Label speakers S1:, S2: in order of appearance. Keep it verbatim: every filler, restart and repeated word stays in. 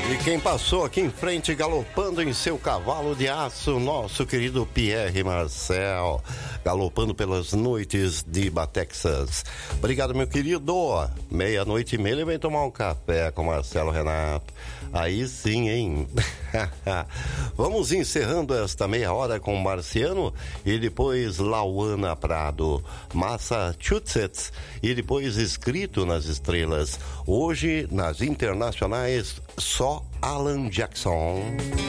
S1: E quem passou aqui em frente galopando em seu cavalo de aço, nosso querido Pierre Marcel, galopando pelas noites de Batexas. Obrigado, meu querido. Meia-noite e meia ele vem tomar um café com Marcelo Renato. Aí sim, hein? Vamos encerrando esta meia hora com Marciano e depois Lauana Prado, Massachusetts e depois Escrito nas Estrelas. Hoje, nas internacionais, só Alan Jackson.